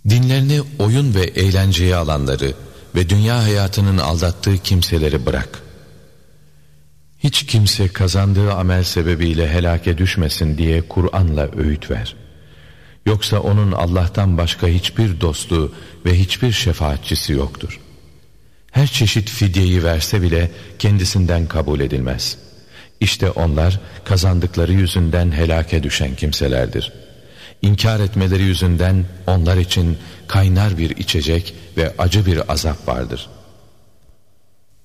Dinlerini oyun ve eğlenceye alanları ve dünya hayatının aldattığı kimseleri bırak. Hiç kimse kazandığı amel sebebiyle helake düşmesin diye Kur'an'la öğüt ver. Yoksa onun Allah'tan başka hiçbir dostu ve hiçbir şefaatçisi yoktur. Her çeşit fidyeyi verse bile kendisinden kabul edilmez. İşte onlar kazandıkları yüzünden helake düşen kimselerdir. İnkar etmeleri yüzünden onlar için kaynar bir içecek ve acı bir azap vardır.